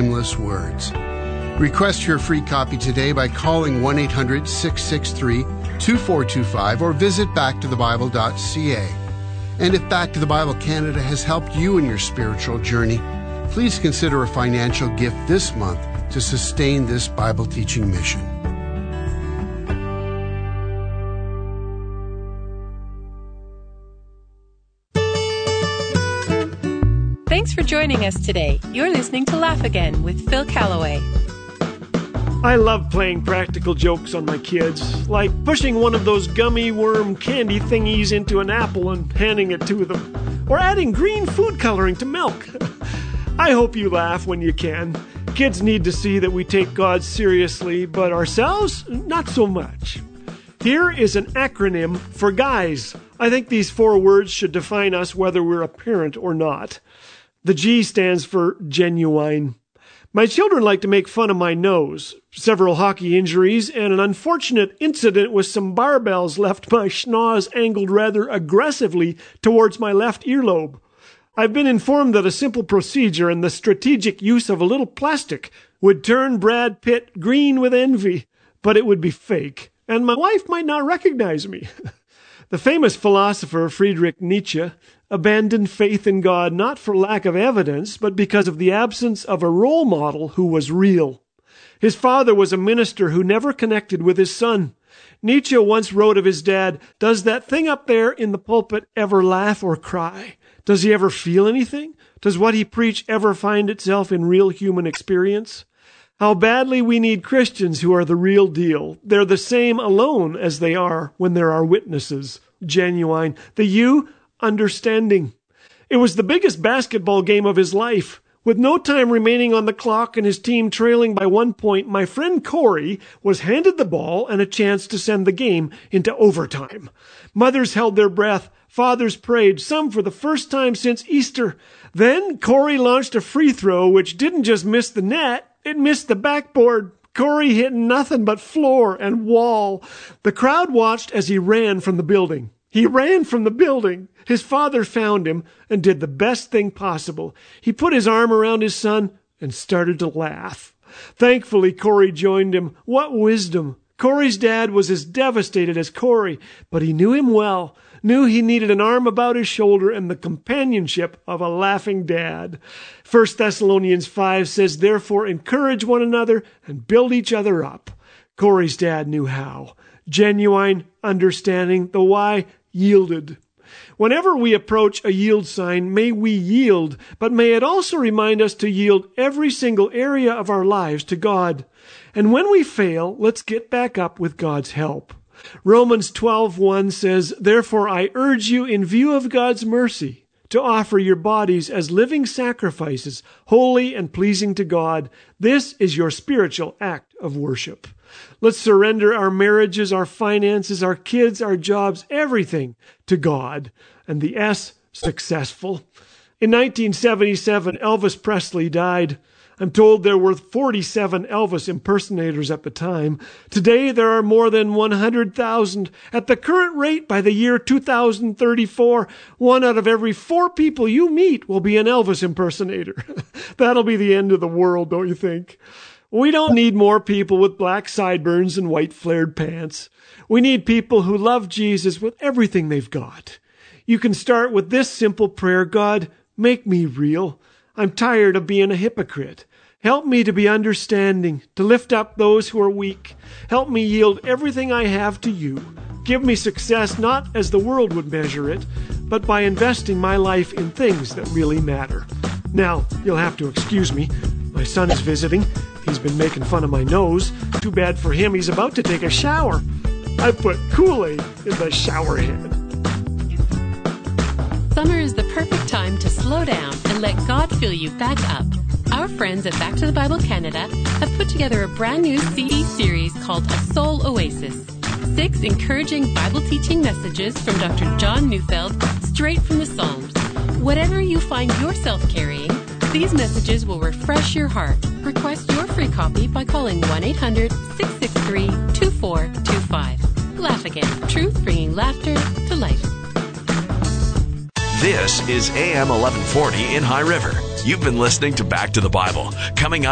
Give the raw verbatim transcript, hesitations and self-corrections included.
timeless words. Request your free copy today by calling one eight hundred six six three two four two five or visit back to the bible dot c a. And if Back to the Bible Canada has helped you in your spiritual journey, please consider a financial gift this month to sustain this Bible teaching mission. Thanks for joining us today. You're listening to Laugh Again with Phil Callaway. I love playing practical jokes on my kids, like pushing one of those gummy worm candy thingies into an apple and handing it to them, or adding green food coloring to milk. I hope you laugh when you can. Kids need to see that we take God seriously, but ourselves, not so much. Here is an acronym for guys. I think these four words should define us whether we're a parent or not. The G stands for genuine. My children like to make fun of my nose, several hockey injuries, and an unfortunate incident with some barbells left my schnoz angled rather aggressively towards my left earlobe. I've been informed that a simple procedure and the strategic use of a little plastic would turn Brad Pitt green with envy, but it would be fake, and my wife might not recognize me. The famous philosopher Friedrich Nietzsche abandoned faith in God not for lack of evidence, but because of the absence of a role model who was real. His father was a minister who never connected with his son. Nietzsche once wrote of his dad, "Does that thing up there in the pulpit ever laugh or cry? Does he ever feel anything? Does what he preach ever find itself in real human experience?" How badly we need Christians who are the real deal. They're the same alone as they are when there are witnesses. Genuine. The U, understanding. It was the biggest basketball game of his life. With no time remaining on the clock and his team trailing by one point, my friend Corey was handed the ball and a chance to send the game into overtime. Mothers held their breath. Fathers prayed, some for the first time since Easter. Then Corey launched a free throw which didn't just miss the net, it missed the backboard. Corey hit nothing but floor and wall. The crowd watched as he ran from the building. He ran from the building. His father found him and did the best thing possible. He put his arm around his son and started to laugh. Thankfully, Corey joined him. What wisdom! Corey's dad was as devastated as Corey, but he knew him well, knew he needed an arm about his shoulder and the companionship of a laughing dad. First Thessalonians five says, "Therefore encourage one another and build each other up." Corey's dad knew how. Genuine, understanding, the why, yielded. Whenever we approach a yield sign, may we yield, but may it also remind us to yield every single area of our lives to God. And when we fail, let's get back up with God's help. Romans twelve one says, "Therefore I urge you in view of God's mercy to offer your bodies as living sacrifices, holy and pleasing to God. This is your spiritual act of worship." Let's surrender our marriages, our finances, our kids, our jobs, everything to God. And the S, successful. In nineteen seventy-seven, Elvis Presley died. I'm told there were forty-seven Elvis impersonators at the time. Today, there are more than one hundred thousand. At the current rate, by the year two thousand thirty-four, one out of every four people you meet will be an Elvis impersonator. That'll be the end of the world, don't you think? We don't need more people with black sideburns and white flared pants. We need people who love Jesus with everything they've got. You can start with this simple prayer: God, make me real. I'm tired of being a hypocrite. Help me to be understanding, to lift up those who are weak. Help me yield everything I have to you. Give me success not as the world would measure it, but by investing my life in things that really matter. Now, you'll have to excuse me. My son is visiting. He's been making fun of my nose. Too bad for him, he's about to take a shower. I put Kool-Aid in the shower head. Summer is the perfect time to slow down and let God fill you back up. Our friends at Back to the Bible Canada have put together a brand new C D series called A Soul Oasis. Six encouraging Bible teaching messages from Doctor John Neufeld, straight from the Psalms. Whatever you find yourself carrying, these messages will refresh your heart. Request your free copy by calling one eight hundred six six three two four two five. Laugh Again. Truth bringing laughter to life. This is A M eleven forty in High River. You've been listening to Back to the Bible. Coming up